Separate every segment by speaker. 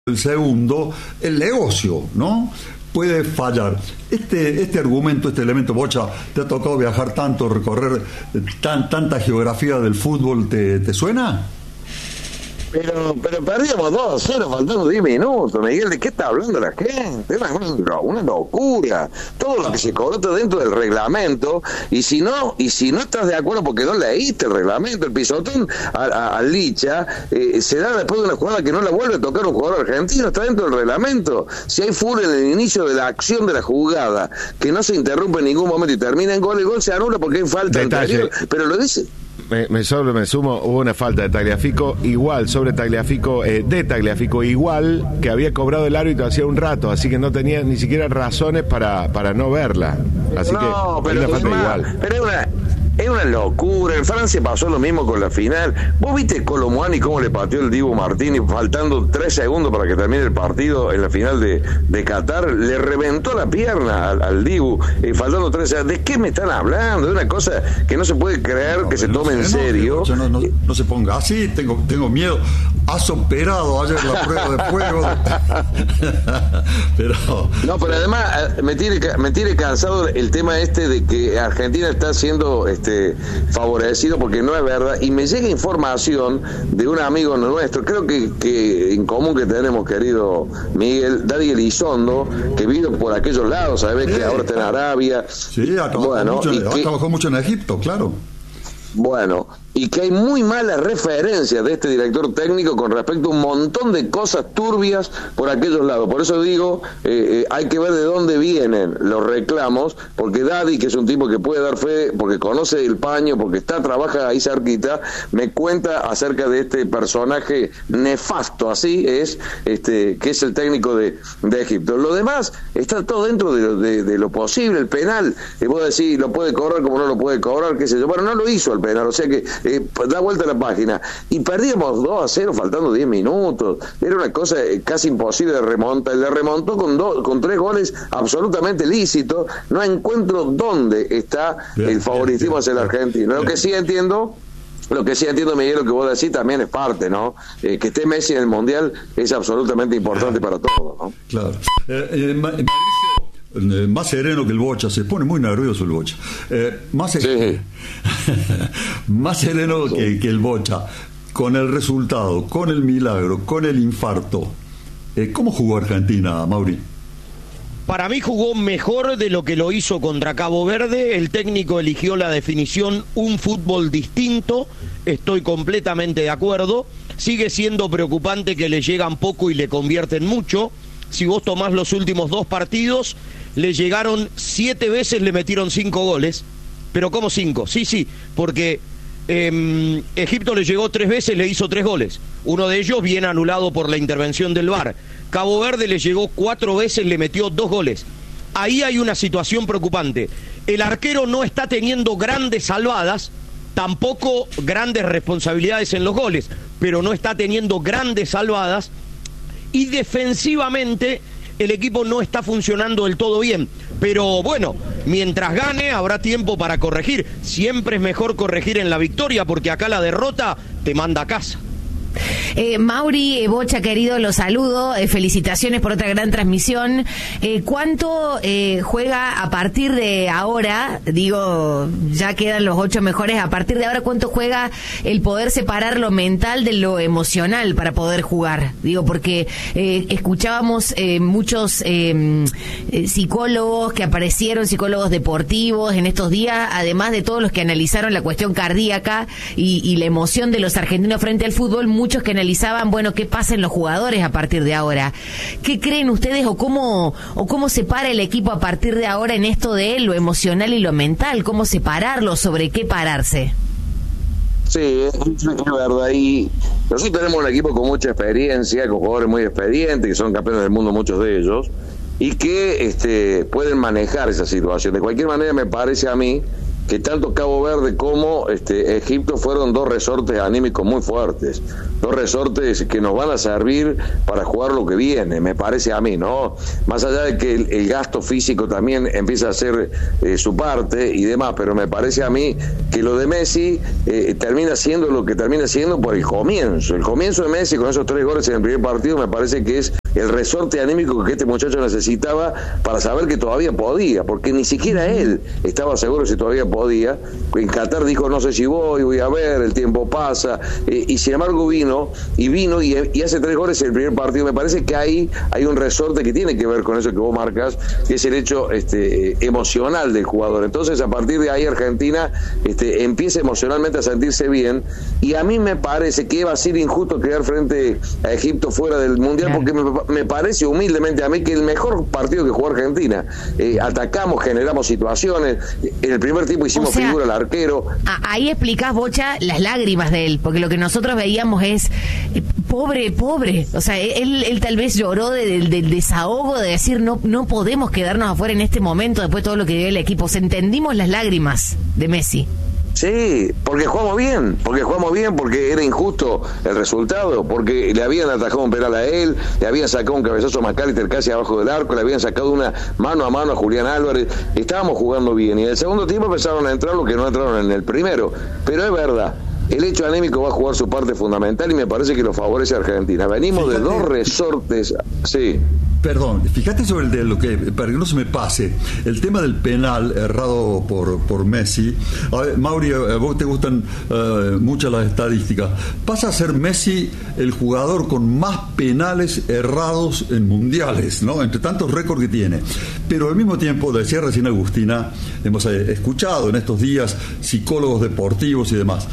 Speaker 1: el segundo, el negocio, ¿no? Puede fallar. Este argumento, este elemento, Bocha, ¿te ha tocado viajar tanto, recorrer tanta geografía del fútbol? ¿Te suena?
Speaker 2: Pero perdíamos 2-0, faltando 10 minutos, Miguel. ¿De qué está hablando la gente? Es una locura. Todo lo que se cobró está dentro del reglamento. Y si no estás de acuerdo porque no leíste el reglamento, el pisotón a Licha se da después de una jugada que no la vuelve a tocar un jugador argentino. Está dentro del reglamento. Si hay full en el inicio de la acción de la jugada, que no se interrumpe en ningún momento y termina en gol, el gol se anula porque hay falta anterior. Pero lo dice...
Speaker 3: Me sumo, hubo una falta de Tagliafico igual, sobre Tagliafico, de Tagliafico igual, que había cobrado el árbitro hacía un rato, así que no tenía ni siquiera razones para no verla. Así que
Speaker 2: pero
Speaker 3: una falta igual.
Speaker 2: Pero es una locura. En Francia pasó lo mismo con la final. ¿Vos viste Colomboani cómo le pateó el Dibu Martínez faltando 3 segundos para que termine el partido en la final de Qatar? Le reventó la pierna al Dibu faltando 3 segundos. ¿De qué me están hablando? De una cosa que no se puede creer que se tome en serio.
Speaker 1: No se ponga así, tengo miedo. Has operado ayer la prueba de fuego.
Speaker 2: pero además me tiene cansado el tema de que Argentina está siendo favorecido, porque no es verdad. Y me llega información de un amigo nuestro, creo que en común que tenemos, querido Miguel, Daddy Elizondo, que vive por aquellos lados, ¿sabes? Que ahora está en Arabia.
Speaker 1: Sí, trabajó mucho en Egipto, claro.
Speaker 2: Bueno, y que hay muy malas referencias de este director técnico con respecto a un montón de cosas turbias por aquellos lados. Por eso digo, hay que ver de dónde vienen los reclamos, porque Daddy, que es un tipo que puede dar fe, porque conoce el paño, porque trabaja ahí cerquita, me cuenta acerca de este personaje nefasto, así es, que es el técnico de Egipto. Lo demás está todo dentro de lo posible. El penal, vos decís, lo puede cobrar como no lo puede cobrar, qué sé yo. Bueno, no lo hizo el penal, o sea que da vuelta a la página. Y perdíamos 2-0 faltando 10 minutos. Era una cosa casi imposible de remontar. Le remontó con 3 goles absolutamente lícitos. No encuentro dónde está el favoritismo hacia el argentino. Lo que sí entiendo, Miguel, lo que vos decís también es parte, ¿no? Que esté Messi en el Mundial es absolutamente importante para todos, ¿no?
Speaker 1: Claro. Más sereno que el Bocha, se pone muy nervioso el Bocha. Más sereno que el Bocha, con el resultado, con el milagro, con el infarto. ¿Cómo jugó Argentina, Mauri?
Speaker 4: Para mí jugó mejor de lo que lo hizo contra Cabo Verde. El técnico eligió la definición, un fútbol distinto. Estoy completamente de acuerdo. Sigue siendo preocupante que le llegan poco y le convierten mucho. Si vos tomás los últimos 2 partidos, le llegaron 7 veces, le metieron 5 goles. ¿Pero cómo 5? Sí, porque Egipto le llegó 3 veces, le hizo 3 goles. Uno de ellos viene anulado por la intervención del VAR. Cabo Verde le llegó 4 veces, le metió 2 goles. Ahí hay una situación preocupante. El arquero no está teniendo grandes salvadas, tampoco grandes responsabilidades en los goles, pero no está teniendo grandes salvadas. Y defensivamente el equipo no está funcionando del todo bien. Pero bueno, mientras gane habrá tiempo para corregir. Siempre es mejor corregir en la victoria, porque acá la derrota te manda a casa.
Speaker 5: Mauri, Bocha querido, los saludo, felicitaciones por otra gran transmisión. ¿Cuánto juega a partir de ahora? Digo, ya quedan los 8 mejores. A partir de ahora, ¿cuánto juega el poder separar lo mental de lo emocional para poder jugar? Digo, porque escuchábamos muchos psicólogos que aparecieron, psicólogos deportivos en estos días, además de todos los que analizaron la cuestión cardíaca y la emoción de los argentinos frente al fútbol, muchos que analizaban, bueno, qué pasa en los jugadores a partir de ahora. ¿Qué creen ustedes o cómo se para el equipo a partir de ahora en esto de lo emocional y lo mental? ¿Cómo separarlo? ¿Sobre qué pararse?
Speaker 2: Sí, es verdad. Y nosotros tenemos un equipo con mucha experiencia, con jugadores muy experientes, que son campeones del mundo muchos de ellos, y que pueden manejar esa situación. De cualquier manera, me parece a mí que tanto Cabo Verde como Egipto fueron dos resortes anímicos muy fuertes, dos resortes que nos van a servir para jugar lo que viene, me parece a mí, ¿no? Más allá de que el gasto físico también empieza a hacer su parte y demás, pero me parece a mí que lo de Messi termina siendo lo que termina siendo por el comienzo de Messi con esos 3 goles en el primer partido, me parece que es el resorte anímico que este muchacho necesitaba para saber que todavía podía, porque ni siquiera él estaba seguro si todavía podía. En Qatar dijo, no sé si voy a ver, el tiempo pasa, y sin embargo vino y hace 3 goles en el primer partido. Me parece que ahí hay un resorte que tiene que ver con eso que vos marcas, que es el hecho emocional del jugador. Entonces, a partir de ahí Argentina empieza emocionalmente a sentirse bien, y a mí me parece que va a ser injusto quedar frente a Egipto fuera del Mundial, porque me parece humildemente a mí que el mejor partido que jugó Argentina, atacamos, generamos situaciones, en el primer tiempo hicimos figura al arquero.
Speaker 5: Ahí explicás, Bocha, las lágrimas de él, porque lo que nosotros veíamos es pobre, o sea, él tal vez lloró del desahogo de decir no podemos quedarnos afuera en este momento después de todo lo que dio el equipo. O sea, entendimos las lágrimas de Messi.
Speaker 2: Sí, porque jugamos bien, porque era injusto el resultado, porque le habían atajado un penal a él, le habían sacado un cabezazo a McAllister casi abajo del arco, le habían sacado una mano a mano a Julián Álvarez. Estábamos jugando bien, y en el segundo tiempo empezaron a entrar los que no entraron en el primero, pero es verdad, el hecho anémico va a jugar su parte fundamental y me parece que lo favorece a Argentina. Venimos de dos resortes, sí.
Speaker 1: Perdón, fíjate sobre el de lo que, para que no se me pase, el tema del penal errado por Messi. A ver, Mauri, a vos te gustan muchas las estadísticas. Pasa a ser Messi el jugador con más penales errados en mundiales, ¿no? Entre tantos récords que tiene. Pero al mismo tiempo, decía recién Agustina, hemos escuchado en estos días psicólogos deportivos y demás.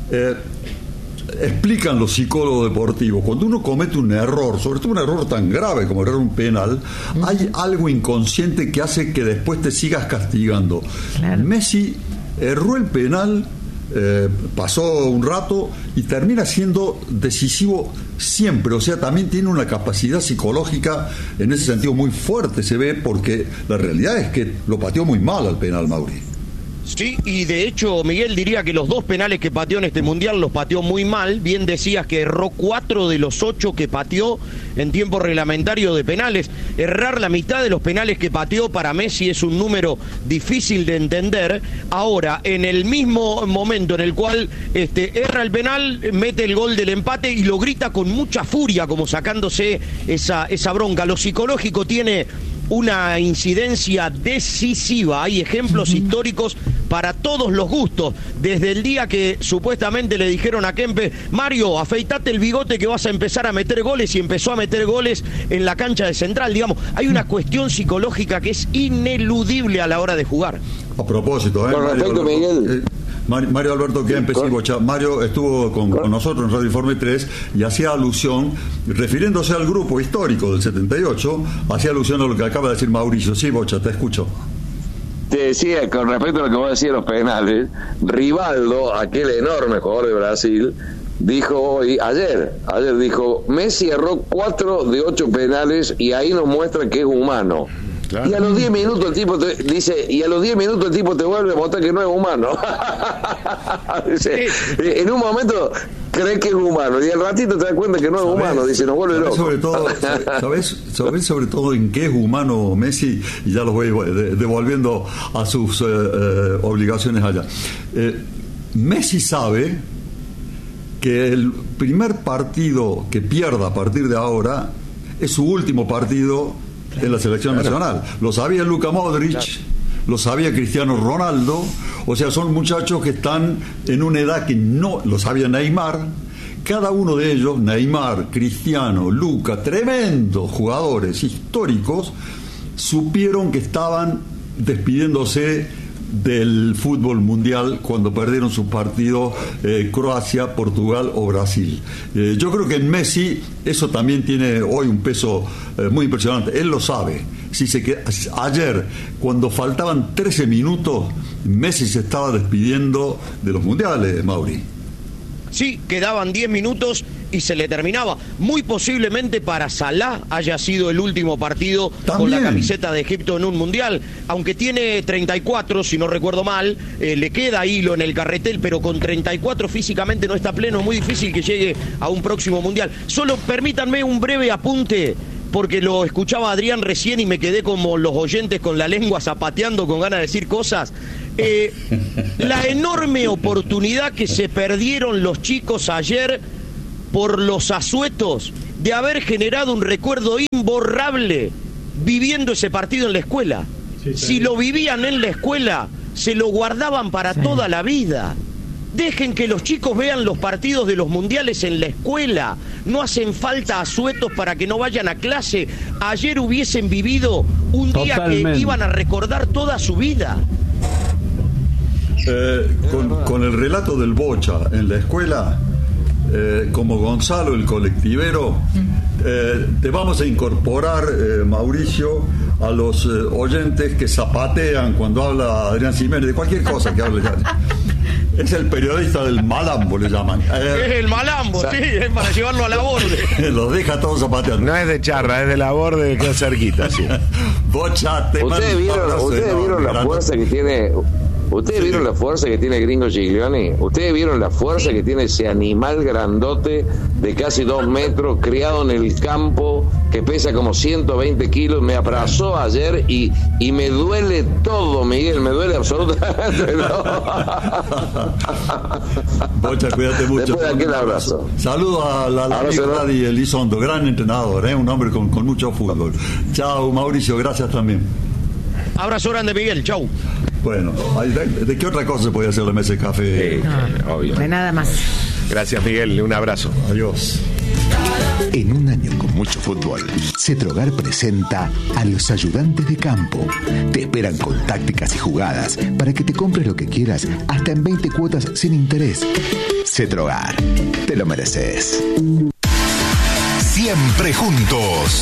Speaker 1: Explican los psicólogos deportivos, cuando uno comete un error, sobre todo un error tan grave como errar un penal, hay algo inconsciente que hace que después te sigas castigando. Claro. Messi erró el penal, pasó un rato y termina siendo decisivo siempre, o sea, también tiene una capacidad psicológica en ese sentido muy fuerte, se ve, porque la realidad es que lo pateó muy mal al penal, Mauri.
Speaker 4: Sí, y de hecho Miguel diría que los 2 penales que pateó en este Mundial los pateó muy mal. Bien decías que erró 4 de los 8 que pateó en tiempo reglamentario de penales. Errar la mitad de los penales que pateó para Messi es un número difícil de entender. Ahora, en el mismo momento en el cual erra el penal, mete el gol del empate y lo grita con mucha furia, como sacándose esa bronca. Lo psicológico tiene una incidencia decisiva. Hay ejemplos históricos para todos los gustos, desde el día que supuestamente le dijeron a Kempe, Mario, afeitate el bigote que vas a empezar a meter goles, y empezó a meter goles en la cancha de Central. Digamos, hay una cuestión psicológica que es ineludible a la hora de jugar.
Speaker 1: A propósito,
Speaker 2: con respecto, Miguel,
Speaker 1: Mario Alberto Kempes, Mario estuvo con nosotros en Radio Informe 3 y hacía alusión, refiriéndose al grupo histórico del 78, hacía alusión a lo que acaba de decir Mauricio. Sí, Bocha, te escucho.
Speaker 2: Te decía, con respecto a lo que vos decías, los penales, Rivaldo, aquel enorme jugador de Brasil, dijo ayer dijo, Messi erró 4 de 8 penales y ahí nos muestra que es humano. Claro. Y a los 10 minutos el tipo te vuelve a mostrar que no es humano. Dice, en un momento cree que es humano y al ratito te das cuenta que no es humano, dice, nos vuelve loco.
Speaker 1: ¿Sabés sobre todo en qué es humano Messi? Y ya los voy devolviendo a sus obligaciones allá. Messi sabe que el primer partido que pierda a partir de ahora es su último partido en la selección nacional. Lo sabía Luka Modric, lo sabía Cristiano Ronaldo, o sea, son muchachos que están en una edad que no lo sabía Neymar. Cada uno de ellos, Neymar, Cristiano, Luka, tremendos jugadores históricos, supieron que estaban despidiéndose del fútbol mundial cuando perdieron sus partidos Croacia, Portugal o Brasil. Yo creo que en Messi eso también tiene hoy un peso muy impresionante. Él lo sabe. Ayer, cuando faltaban 13 minutos, Messi se estaba despidiendo de los mundiales, Mauri.
Speaker 4: Sí, quedaban 10 minutos y se le terminaba. Muy posiblemente para Salah haya sido el último partido con la camiseta de Egipto en un mundial. Aunque tiene 34, si no recuerdo mal, le queda hilo en el carretel, pero con 34 físicamente no está pleno. Es muy difícil que llegue a un próximo mundial. Solo permítanme un breve apunte, porque lo escuchaba Adrián recién y me quedé como los oyentes con la lengua zapateando, con ganas de decir cosas. La enorme oportunidad que se perdieron los chicos ayer por los asuetos de haber generado un recuerdo imborrable viviendo ese partido en la escuela. Si lo vivían en la escuela, se lo guardaban para toda la vida. Dejen que los chicos vean los partidos de los mundiales en la escuela. No hacen falta asuetos para que no vayan a clase. Ayer hubiesen vivido un día que iban a recordar toda su vida.
Speaker 1: Con el relato del Bocha en la escuela, como Gonzalo el colectivero, te vamos a incorporar, Mauricio, a los oyentes que zapatean cuando habla Adrián Jiménez, de cualquier cosa que hable. Es el periodista del malambo, le llaman.
Speaker 4: Es el malambo, sí, es para llevarlo a la borde.
Speaker 1: Los deja todos zapateando.
Speaker 3: No es de charra, es de la borde, que cerquita, sí.
Speaker 1: Bocha,
Speaker 2: ¿Ustedes vieron la fuerza que tiene... ¿Ustedes vieron la fuerza que tiene el gringo Giglioni? ¿Ustedes vieron la fuerza que tiene ese animal grandote de casi 2 metros, criado en el campo, que pesa como 120 kilos? Me abrazó ayer y me duele todo, Miguel, me duele absolutamente todo.
Speaker 1: Bocha, cuídate mucho.
Speaker 2: Después de aquel abrazo.
Speaker 1: Saludos a la Radi Elizondo, gran entrenador, un hombre con mucho fútbol. Chao, Mauricio, gracias también.
Speaker 4: Abrazo grande, Miguel, chau.
Speaker 1: Bueno, ¿de qué otra cosa se puede hacer la mesa de café?
Speaker 3: Obvio.
Speaker 5: De nada más.
Speaker 3: Gracias, Miguel, un abrazo.
Speaker 1: Adiós.
Speaker 6: En un año con mucho fútbol, Cetrogar presenta a los ayudantes de campo. Te esperan con tácticas y jugadas para que te compres lo que quieras hasta en 20 cuotas sin interés. Cetrogar, te lo mereces.
Speaker 7: Siempre juntos.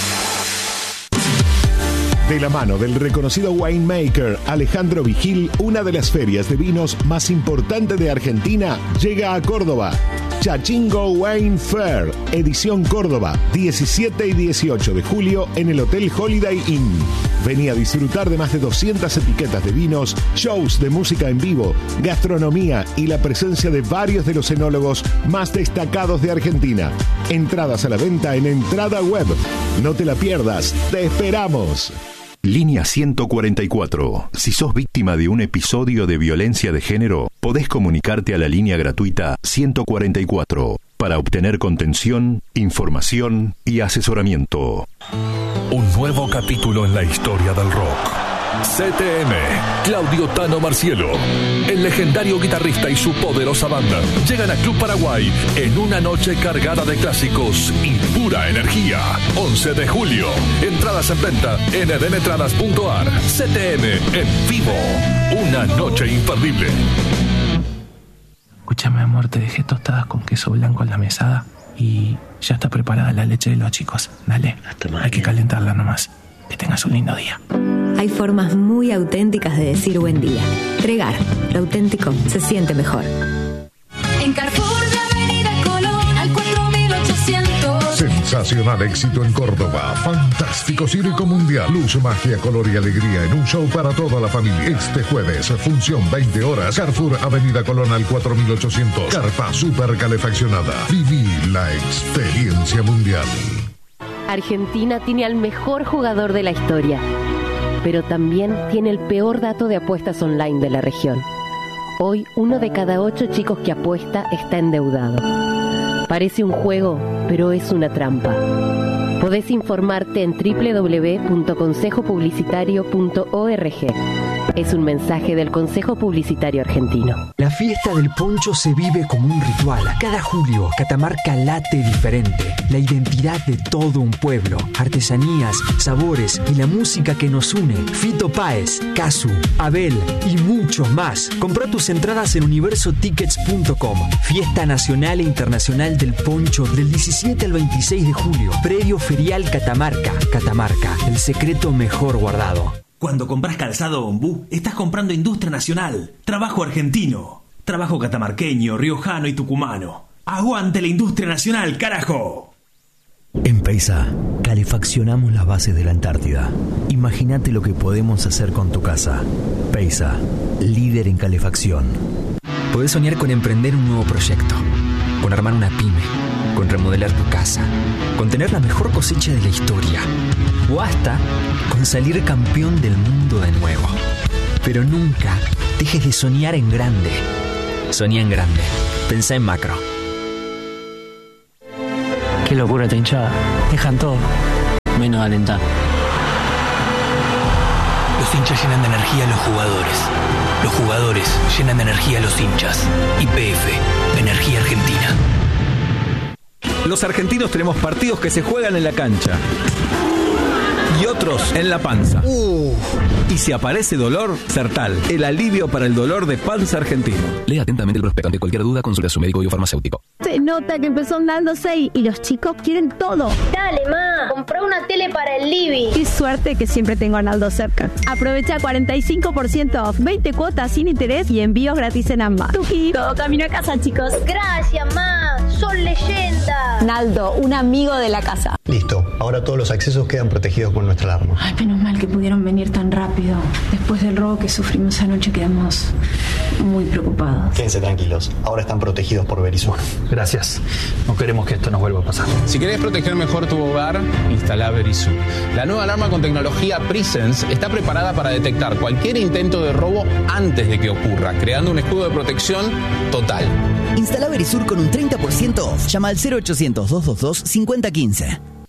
Speaker 3: De la mano del reconocido winemaker Alejandro Vigil, una de las ferias de vinos más importantes de Argentina llega a Córdoba. Chachingo Wine Fair, edición Córdoba, 17 y 18 de julio en el Hotel Holiday Inn. Vení a disfrutar de más de 200 etiquetas de vinos, shows de música en vivo, gastronomía y la presencia de varios de los enólogos más destacados de Argentina. Entradas a la venta en Entrada Web. No te la pierdas, te esperamos.
Speaker 7: Línea 144. Si sos víctima de un episodio de violencia de género, podés comunicarte a la línea gratuita 144 para obtener contención, información y asesoramiento.
Speaker 8: Un nuevo capítulo en la historia del rock. CTM, Claudio Tano Marcielo, el legendario guitarrista y su poderosa banda llegan a Club Paraguay en una noche cargada de clásicos y pura energía. 11 de julio, entradas en venta en edenetradas.ar. CTM en vivo, una noche imperdible.
Speaker 9: Escúchame, amor, te dejé tostadas con queso blanco en la mesada y ya está preparada la leche de los chicos. Dale, hay que calentarla nomás. Que tengas un lindo día.
Speaker 10: Hay formas muy auténticas de decir buen día. Tregar, lo auténtico se siente mejor.
Speaker 11: En Carrefour de Avenida Colón, al 4800.
Speaker 12: Sensacional éxito en Córdoba. Fantástico circo mundial. Luz, magia, color y alegría en un show para toda la familia. Este jueves, función 20 horas. Carrefour Avenida Colón al 4800. Carpa super calefaccionada. Viví la experiencia mundial.
Speaker 13: Argentina tiene al mejor jugador de la historia, pero también tiene el peor dato de apuestas online de la región. Hoy, 1 de cada 8 chicos que apuesta está endeudado. Parece un juego, pero es una trampa. Podés informarte en www.consejopublicitario.org. Es un mensaje del Consejo Publicitario Argentino.
Speaker 14: La fiesta del poncho se vive como un ritual. Cada julio, Catamarca late diferente. La identidad de todo un pueblo. Artesanías, sabores y la música que nos une. Fito Páez, Casu, Abel y muchos más. Comprá tus entradas en universotickets.com. Fiesta nacional e internacional del poncho del 17 al 26 de julio. Predio Ferial Catamarca. Catamarca, el secreto mejor guardado.
Speaker 15: Cuando compras calzado Ombú, estás comprando industria nacional, trabajo argentino. Trabajo catamarqueño, riojano y tucumano. ¡Aguante la industria nacional, carajo!
Speaker 16: En Peisa, calefaccionamos las bases de la Antártida. Imagínate lo que podemos hacer con tu casa. Peisa, líder en calefacción.
Speaker 14: Podés soñar con emprender un nuevo proyecto, con armar una pyme, con remodelar tu casa, con tener la mejor cosecha de la historia, o hasta con salir campeón del mundo de nuevo. Pero nunca dejes de soñar en grande. Soñá en grande. Pensá en macro.
Speaker 17: Qué locura esta hinchada. Dejan todo, menos alentar.
Speaker 18: Los hinchas llenan de energía a los jugadores. Los jugadores llenan de energía a los hinchas. YPF, Energía Argentina.
Speaker 19: Los argentinos tenemos partidos que se juegan en la cancha y otros en la panza. Y si aparece dolor, Sertal, el alivio para el dolor de panza argentino.
Speaker 20: Lea atentamente el prospecto. Ante cualquier duda, consulte a su médico o farmacéutico.
Speaker 21: Se nota que empezó andándose y los chicos quieren todo.
Speaker 22: Dale, ma, comprá una tele para el living.
Speaker 21: Qué suerte que siempre tengo a Naldo cerca. Aprovecha 45% off, 20 cuotas sin interés y envíos gratis en ambas. Tuki, todo camino a casa, chicos.
Speaker 22: Gracias, ma, son leyenda.
Speaker 21: Naldo, un amigo de la casa.
Speaker 23: Listo, ahora todos los accesos quedan protegidos con nuestra alarma.
Speaker 24: Ay, menos mal que pudieron venir tan rápido. Después del robo que sufrimos anoche quedamos muy preocupados.
Speaker 23: Quédense tranquilos, ahora están protegidos por Verisur.
Speaker 25: Gracias, no queremos que esto nos vuelva a pasar.
Speaker 26: Si querés proteger mejor tu hogar, instala Verisur. La nueva alarma con tecnología Presence está preparada para detectar cualquier intento de robo antes de que ocurra, creando un escudo de protección total.
Speaker 27: Instala Verisur con un 30% off. Llama al 0800 222 5015.